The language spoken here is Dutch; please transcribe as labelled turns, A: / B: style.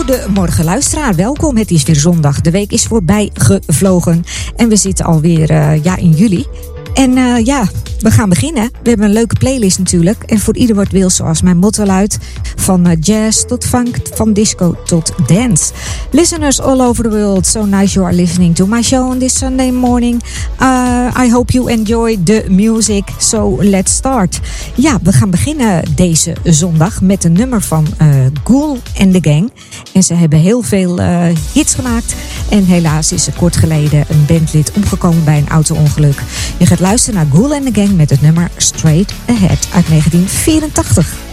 A: Goedemorgen luisteraar, welkom. Het is weer zondag, de week is voorbij gevlogen en we zitten alweer in juli. En we gaan beginnen. We hebben een leuke playlist natuurlijk. En voor ieder wordt wil, zoals mijn motto luidt. Van jazz tot funk, van disco tot dance. Listeners all over the world, so nice you are listening to my show on this Sunday morning. I hope you enjoy the music, so let's start. Ja, we gaan beginnen deze zondag met een nummer van Ghoul and the Gang. En ze hebben heel veel hits gemaakt. En helaas is er kort geleden een bandlid omgekomen bij een auto-ongeluk. Je gaat luisteren naar Ghoul and the Gang met het nummer Straight Ahead uit 1984.